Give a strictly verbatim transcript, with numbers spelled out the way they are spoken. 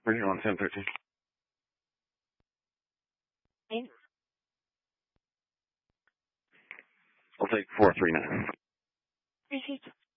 Bring it on ten thirteen. Okay. I'll take four three nine. Appreciate you.